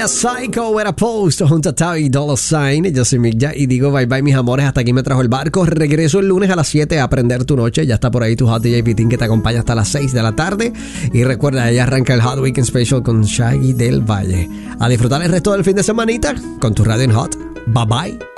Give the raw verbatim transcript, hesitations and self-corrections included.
Psycho era Post junto a Tavi Dollar Sign. Yo soy Mick y digo bye bye mis amores. Hasta aquí me trajo el barco. Regreso el lunes a las siete a aprender tu noche. Ya está por ahí tu Hot D J Pitín que te acompaña hasta las seis de la tarde. Y recuerda, ella arranca el Hot Weekend Special con Shaggy del Valle. A disfrutar el resto del fin de semanita con tu radio en Hot. Bye bye.